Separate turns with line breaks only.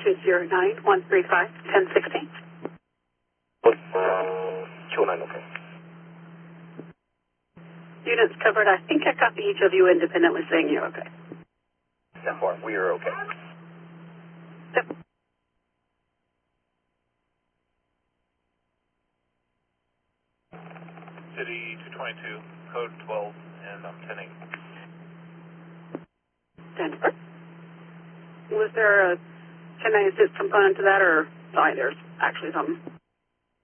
209-135-1016.
209, okay.
Units covered. I think I copy each of you independently saying you're okay.
That far, we are okay.
Yep.
City 222, code 12, and I'm 10-8.
Denver. Was there a 1096 component to that, or sorry, there's actually some